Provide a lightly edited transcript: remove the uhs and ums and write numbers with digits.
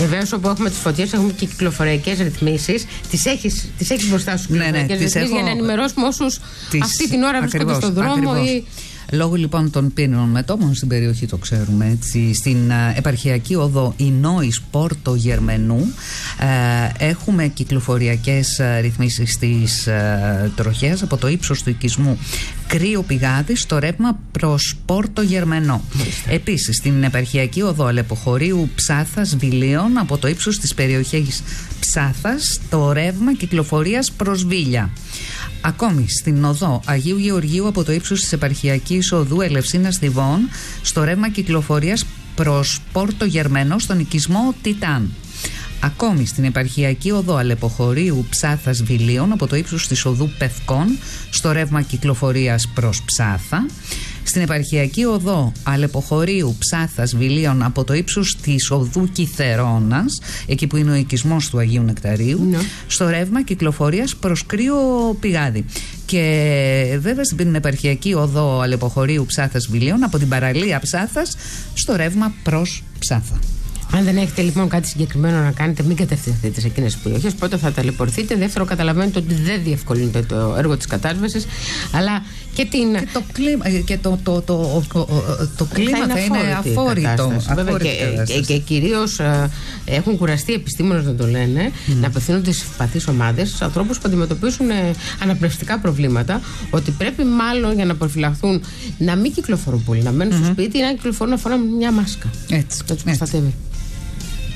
Βεβαίως, όπου έχουμε τις φωτιές, έχουμε και κυκλοφοριακές ρυθμίσεις. Τις έχεις μπροστά σου κυκλοφοριακές ρυθμίσεις για να ενημερώσουμε όσους αυτή την ώρα βρίσκονται στον δρόμο. Λόγω λοιπόν των πύρινων μετώπων στην περιοχή, το ξέρουμε έτσι, στην επαρχιακή οδό Ινόης Πόρτο Γερμενού έχουμε κυκλοφοριακές ρυθμίσεις της τροχέας από το ύψος του οικισμού Κρύο Πηγάδι στο ρεύμα προς Πόρτο Γερμενό. Επίσης στην επαρχιακή οδό Αλεποχωρίου Ψάθας Βιλίων από το ύψος της περιοχής Ψάθας το ρεύμα κυκλοφορίας προς Βίλια. Ακόμη στην οδό Αγίου Γεωργίου από το ύψος της επαρχιακής οδού Ελευσίνας Θηβών στο ρεύμα κυκλοφορίας προς Πόρτο Γερμενό στον οικισμό Τιτάν. Ακόμη στην επαρχιακή οδό Αλεποχωρίου Ψάθας Βιλίων από το ύψος της οδού Πευκών στο ρεύμα κυκλοφορίας προς Ψάθα. Στην επαρχιακή οδό Αλεποχωρίου Ψάθας Βιλίων από το ύψος της οδού Κιθερώνας, εκεί που είναι ο οικισμός του Αγίου Νεκταρίου, στο ρεύμα κυκλοφορίας προς Κρύο Πηγάδι. Και βέβαια στην επαρχιακή οδό Αλεποχωρίου Ψάθας Βιλίων από την παραλία Ψάθας στο ρεύμα προς Ψάθα. Αν δεν έχετε λοιπόν κάτι συγκεκριμένο να κάνετε, μην κατευθυνθείτε σε εκείνες τις περιοχές. Πρώτον, θα ταλαιπωρηθείτε. Δεύτερον, καταλαβαίνετε ότι δεν διευκολύνεται το έργο της κατάσβεσης, αλλά και την. Και το κλίμα, και το κλίμα θα είναι αφόρητο. Και κυρίως έχουν κουραστεί οι επιστήμονες να το λένε, να απευθύνονται σε ευπαθείς ομάδες, στους ανθρώπους που αντιμετωπίσουν αναπνευστικά προβλήματα, ότι πρέπει μάλλον για να προφυλαχθούν να μην κυκλοφορούν πολύ, να μένουν στο σπίτι ή να κυκλοφορούν να φοράνε μια μάσκα. Έτσι. Να τους προστατεύει.